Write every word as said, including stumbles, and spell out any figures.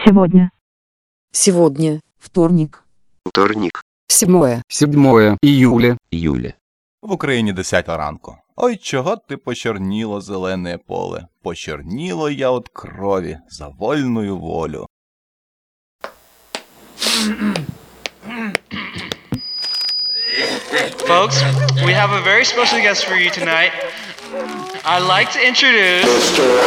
Сегодня. Сегодня. Вторник. Вторник. Седьмое. Седьмое июля. Июля. В Україні десята ранку. Ой, чого ти почерніло зелене поле? Почерніло я от крові за вольную волю. Folks, we have a very special guest for you tonight. I'd like to introduce